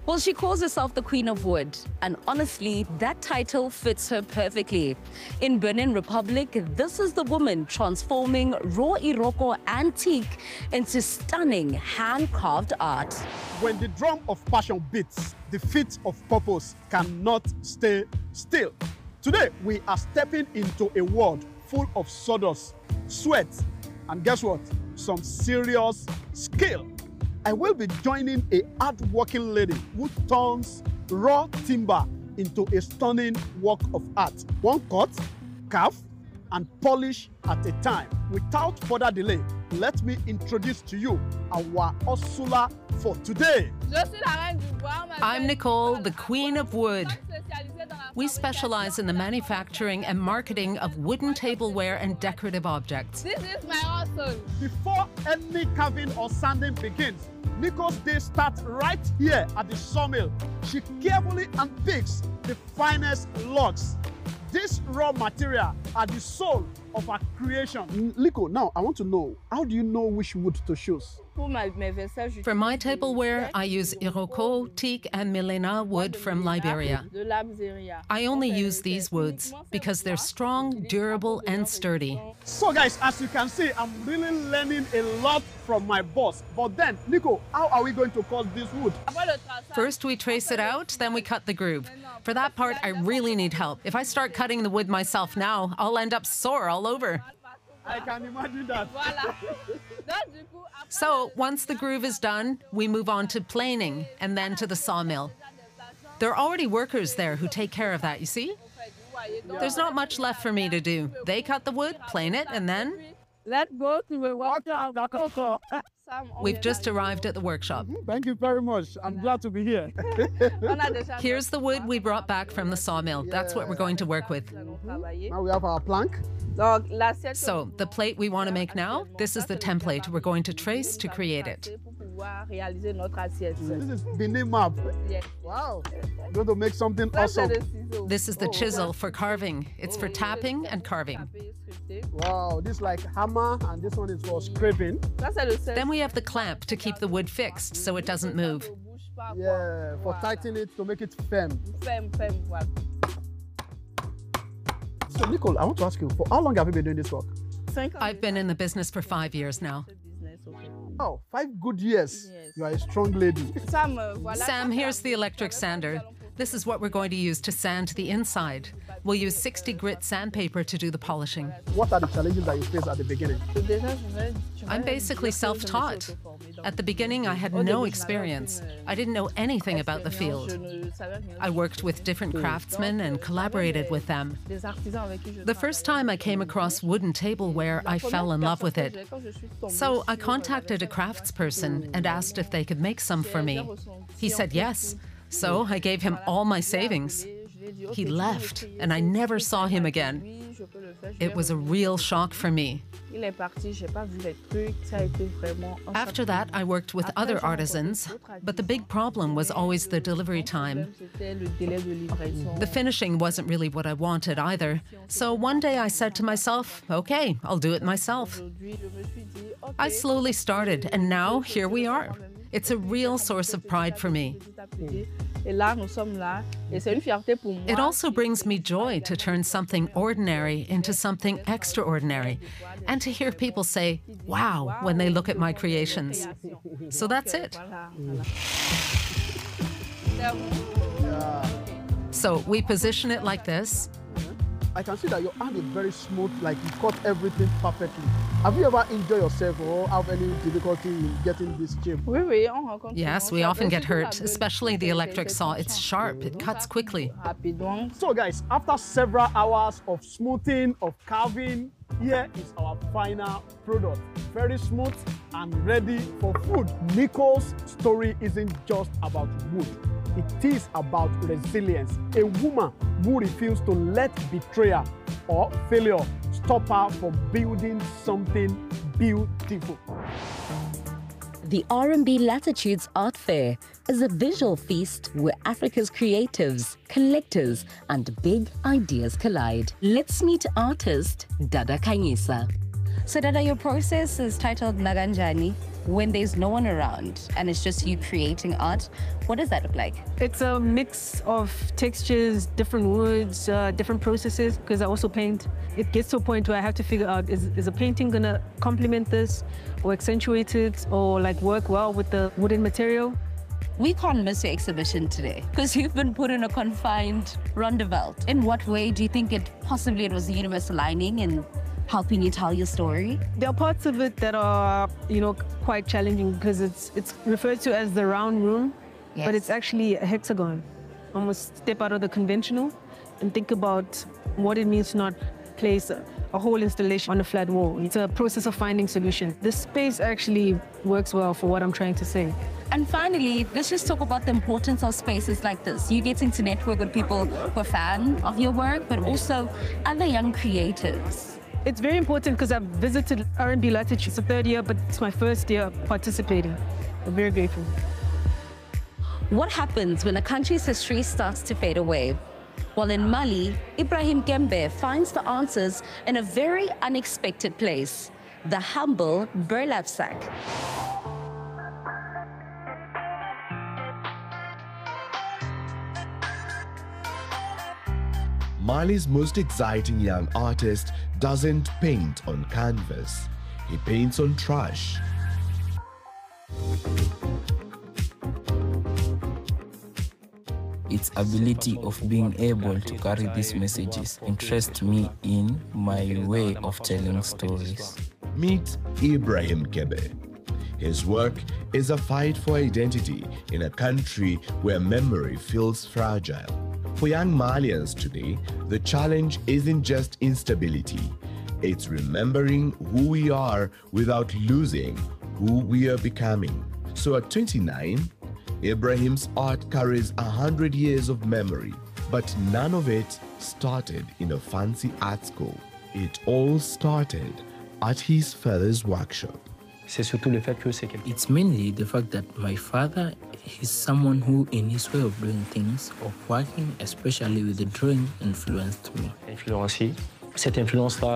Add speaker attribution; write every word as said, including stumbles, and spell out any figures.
Speaker 1: Well, she calls herself the Queen of Wood, and honestly, that title fits her perfectly. In Benin Republic, this is the woman transforming raw Iroko antique into stunning hand-carved art.
Speaker 2: When the drum of passion beats, the feet of purpose cannot stay still. Today, we are stepping into a world full of sawdust, sweat, and guess what? Some serious skill. I will be joining a hard-working lady who turns raw timber into a stunning work of art. One cut, carve, and polish at a time. Without further delay, let me introduce to you our Ursula for today.
Speaker 3: I'm Nicole, the Queen of Wood. We specialize in the manufacturing and marketing of wooden tableware and decorative objects.
Speaker 4: This is my hustle.
Speaker 2: Before any carving or sanding begins, Nicole's day starts right here at the sawmill. She carefully unpicks the finest logs. This raw material are the soul of her creation. Nico, now I want to know, how do you know which wood to choose?
Speaker 3: For my tableware, I use Iroko, teak, and Milena wood from Liberia. I only use these woods because they're strong, durable, and sturdy.
Speaker 2: So guys, as you can see, I'm really learning a lot from my boss. But then, Nico, how are we going to cut this wood?
Speaker 3: First we trace it out, then we cut the groove. For that part, I really need help. If I start cutting the wood myself now, I'll end up sore all over.
Speaker 2: I can imagine that.
Speaker 3: So once the groove is done, we move on to planing and then to the sawmill. There are already workers there who take care of that, you see? There's not much left for me to do. They cut the wood, plane it, and then...
Speaker 4: Let's go to the workshop.
Speaker 3: We've just arrived at the workshop.
Speaker 2: Thank you very much. I'm glad to be here.
Speaker 3: Here's the wood we brought back from the sawmill. That's what we're going to work with.
Speaker 2: Now we have our plank.
Speaker 3: So the plate we want to make now, this is the template we're going to trace to create it.
Speaker 2: This is Benin map. Wow. We're going to make something awesome.
Speaker 3: This is the chisel for carving. It's for tapping and carving.
Speaker 2: Wow, this is like hammer and this one is for scraping.
Speaker 3: Then we have the clamp to keep the wood fixed so it doesn't move.
Speaker 2: Yeah, for tightening it to make it firm. So Nicole, I want to ask you, for how long have you been doing this work?
Speaker 3: I've been in the business for five years now.
Speaker 2: Oh, five good years. Yes. You are a strong lady.
Speaker 3: Sam, here's the electric sander. This is what we're going to use to sand the inside. We'll use sixty grit sandpaper to do the polishing.
Speaker 2: What are the challenges that you faced at the beginning?
Speaker 3: I'm basically self-taught. At the beginning, I had no experience. I didn't know anything about the field. I worked with different craftsmen and collaborated with them. The first time I came across wooden tableware, I fell in love with it. So I contacted a craftsperson and asked if they could make some for me. He said yes. So I gave him all my savings. He left, and I never saw him again. It was a real shock for me. After that, I worked with other artisans, but the big problem was always the delivery time. The finishing wasn't really what I wanted either. So one day I said to myself, okay, I'll do it myself. I slowly started, and now here we are. It's a real source of pride for me. It also brings me joy to turn something ordinary into something extraordinary, and to hear people say, wow, when they look at my creations. So that's it. So we position it like this.
Speaker 2: I can see that your hand is very smooth, like you cut everything perfectly. Have you ever enjoyed yourself or have any difficulty in getting this shape?
Speaker 3: Yes, we often get hurt, especially the electric saw. It's sharp, it cuts quickly.
Speaker 2: So guys, after several hours of smoothing, of carving, here is our final product. Very smooth and ready for food. Nicole's story isn't just about wood. It is about resilience. A woman who refused to let betrayal or failure stop her from building something beautiful.
Speaker 1: The R and B Latitudes Art Fair is a visual feast where Africa's creatives, collectors, and big ideas collide. Let's meet artist Dada Khanyisa. So Dada, your process is titled Naganjani. When there's no one around and it's just you creating art, what does that look like?
Speaker 4: It's a mix of textures, different woods, uh, different processes, because I also paint. It gets to a point where I have to figure out, is, is a painting gonna complement this or accentuate it or like work well with the wooden material?
Speaker 1: We can't miss your exhibition today because you've been put in a confined roundabout. In what way do you think it possibly it was the universe aligning and helping you tell your story?
Speaker 4: There are parts of it that are, you know, quite challenging because it's it's referred to as the round room,
Speaker 1: Yes.
Speaker 4: but it's actually a hexagon. Almost step out of the conventional and think about what it means to not place a, a whole installation on a flat wall. It's a process of finding solutions. This space actually works well for what I'm trying to say.
Speaker 1: And finally, let's just talk about the importance of spaces like this. You getting to network with people who are fan of your work, but also other young creatives.
Speaker 4: It's very important because I've visited R and B Latitude. It's the third year, but it's my first year participating. I'm very grateful.
Speaker 1: What happens when a country's history starts to fade away? Well, in Mali, Ibrahim Kembe finds the answers in a very unexpected place, the humble burlap sack.
Speaker 5: Mali's most exciting young artist doesn't paint on canvas. He paints on trash.
Speaker 6: Its ability of being able to carry these messages interests me in my way of telling stories.
Speaker 5: Meet Ibrahim Kembe. His work is a fight for identity in a country where memory feels fragile. For young Malians today, the challenge isn't just instability. It's remembering who we are without losing who we are becoming. So at twenty-nine, Ibrahim's art carries a hundred years of memory, but none of it started in a fancy art school. It all started at his father's workshop.
Speaker 6: It's mainly the fact that my father is someone who, in his way of doing things, of working, especially with the drawing, influenced me.